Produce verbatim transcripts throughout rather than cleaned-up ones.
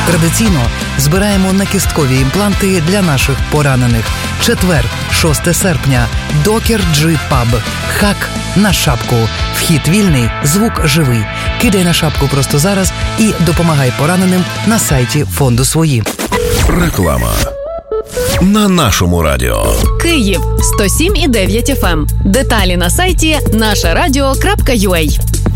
Традиційно збираємо накісткові імпланти для наших поранених. Четвер, шосте серпня. Докер Джи Паб. Хак на шапку. Вхід вільний, звук живий. Кидай на шапку просто зараз і допомагай пораненим на сайті фонду «Свої». Реклама. На нашому радіо. Київ сто сім і дев'ять еф ем. Деталі на сайті наша радіо крапка ю а.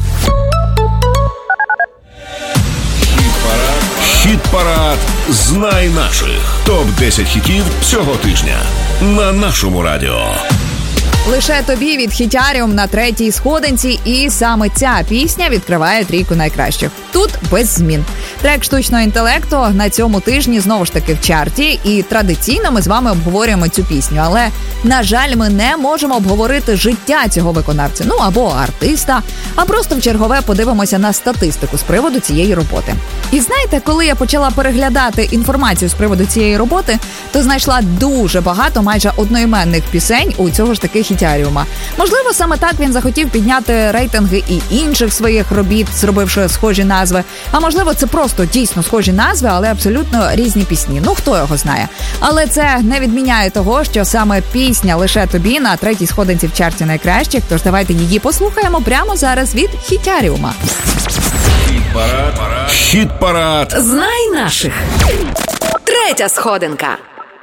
Хіт-парад «Знай наших». топ десять хітів цього тижня. На нашому радіо. Лише тобі від Хітяріум на третій сходинці, і саме ця пісня відкриває трійку найкращих. Тут без змін. Трек штучного інтелекту на цьому тижні знову ж таки в чарті, і традиційно ми з вами обговорюємо цю пісню. Але, на жаль, ми не можемо обговорити життя цього виконавця, ну або артиста, а просто в чергове подивимося на статистику з приводу цієї роботи. І знаєте, коли я почала переглядати інформацію з приводу цієї роботи, то знайшла дуже багато майже одноіменних пісень у цього ж таки Хітяріума. Можливо, саме так він захотів підняти рейтинги і інших своїх робіт, зробивши схожі назви. А можливо, це просто дійсно схожі назви, але абсолютно різні пісні. Ну, хто його знає. Але це не відміняє того, що саме пісня «Лише тобі» на третій сходинці в чарті найкращих. Тож давайте її послухаємо прямо зараз від Хітяріума. Хіт-парад. Хіт-парад. Знай наших. Третя сходинка.